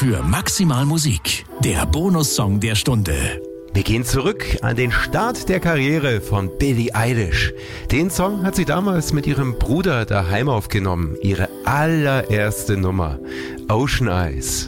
für Maximal Musik. Der Bonussong der Stunde. Wir gehen zurück an den Start der Karriere von Billie Eilish. Den Song hat sie damals mit ihrem Bruder daheim aufgenommen. Ihre allererste Nummer, Ocean Eyes.